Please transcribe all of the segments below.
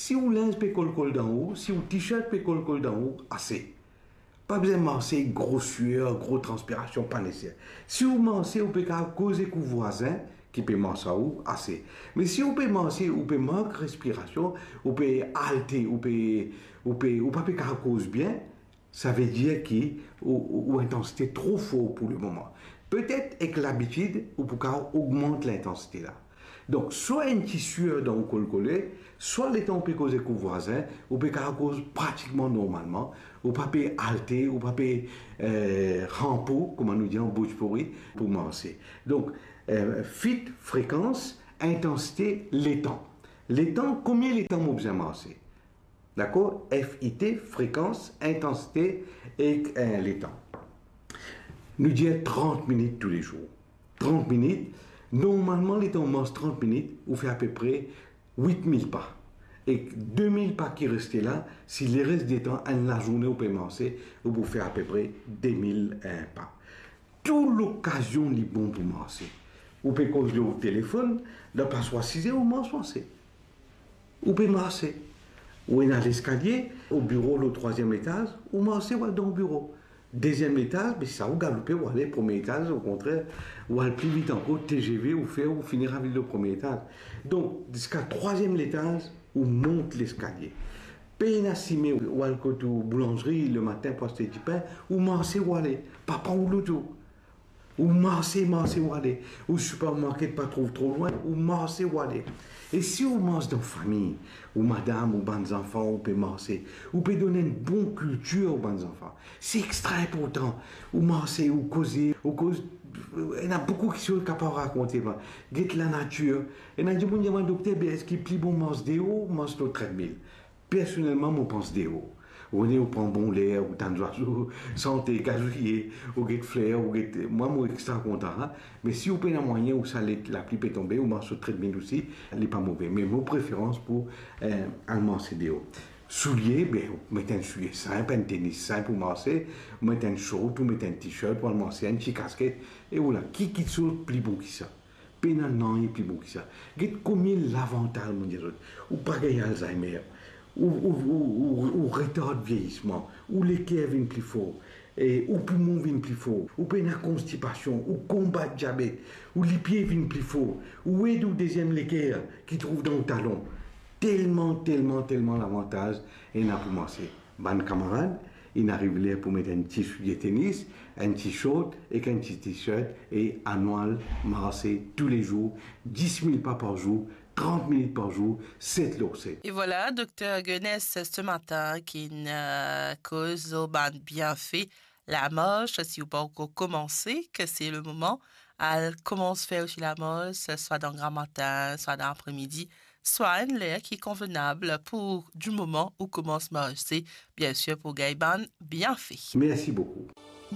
Si vous linge peut col d'en haut, si vous t-shirt peut col d'en haut, assez. Pas besoin de marcher gros sueur, gros transpiration, pas nécessaire. Si vous marchez, vous pouvez causer avec vos voisins qui peut marcher à vous, assez. Mais si vous pouvez marcher, vous pouvez manquer respiration, vous pouvez halter, vous pouvez cause bien, ça veut dire que ou intensité trop fort pour le moment. Peut-être avec l'habitude, vous pouvez augmenter l'intensité là. Donc, soit un petit sueur dans le col collé, soit les temps peut causer avec vos voisins, ou peut cause pratiquement normalement, ou pas peut halter, ou pas peut rampeau, comme on nous dit en bouche pourrie, pour marcher. Donc, fit, fréquence, intensité, les temps. Les temps, combien les temps vous besoin marcher? D'accord? FIT, fréquence, intensité et les temps. Nous disons 30 minutes tous les jours. 30 minutes. Normalement, les temps marche 30 minutes, vous faites à peu près 8000 pas. Et 2000 pas qui restent là, si le reste des temps, en la journée, vous pouvez marcher, vous faites à peu près 2000 pas. Toute l'occasion est bonne pour marcher. Vous pouvez causer au téléphone, ne pas soit 6 heures, vous marchez. Vous pouvez marcher. Ou à l'escalier, au bureau, le 3e étage, ou marchez dans le bureau. 2e étage, mais ça vous galopez, ou aller au 1er étage, au contraire, ou aller plus vite encore, TGV, ou finir avec le 1er étage. Donc, jusqu'à 3e étage, ou monte l'escalier. Peine à cimer, ou aller côté boulangerie le matin pour acheter du pain, ou marcher, ou aller, papa ou l'auto. Ou marcher, ou aller. Ou supermarché pas trop loin, ou marcher, ou aller. Et si vous mangez dans la famille, ou madame, ou bons enfants, vous pouvez marcher, vous pouvez donner une bonne culture aux bons enfants. C'est extra important. Ou marcher, ou causer, il y a beaucoup de choses qu'on peut raconter. Get la nature. Et il y a un docteur, est-ce qu'il est plus bon manger des hauts ou manger le treadmill? Personnellement, je pense des hauts. Vous prenez bon l'air, ou tant d'oiseaux, santé, casouiller, ou get fleurs, ou get. Moi, je suis extra content. Hein? Mais si vous prenez un moyen où ça la pluie peut tomber, ou marche au treadmill aussi, elle n'est pas mauvaise. Mais mon préférence pour allemand, c'est des hauts. Souliers, ben, vous mettez un soulier simple, un tennis simple pour marcher, vous mettez un short, vous mettez un t-shirt pour marcher, un petit casquette, et voilà. Qui soit plus bon que ça? Pénal, non, il est plus bon que ça. Combien l'avantage, mon Dieu, ou pas gagner Alzheimer? Ou retard de vieillissement, ou les cœurs viennent plus fort, ou poumons viennent plus fort, ou peine à constipation, ou combat de diabète, ou les pieds viennent plus fort, ou aide ou deuxième les cœurs qui trouvent dans le talon. Tellement l'avantage, et n'a pour marcher. Ban camarade, il arrive là pour mettre un petit soulier tennis, un petit short et un petit t-shirt, et annuel, marcher tous les jours, 10 000 pas par jour, 30 minutes par jour, 7 jours 7. Et voilà, docteur Guenès, ce matin, qui cause au bienfait la moche, si vous pas encore commencé, que c'est le moment, elle commence à faire aussi la moche, soit dans le grand matin, soit dans l'après-midi, soit une l'air qui est convenable pour du moment où commence à marcher, bien sûr, pour Gaïban, bien fait. Merci beaucoup.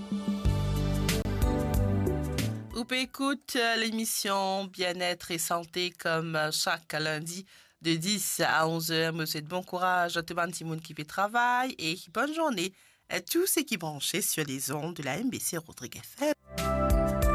Vous pouvez écouter l'émission Bien-être et santé comme chaque lundi de 10 à 11 heures. Je vous souhaite bon courage à tout le monde qui fait travail et bonne journée à tous ceux qui branchent sur les ondes de la MBC Rodrigue FM.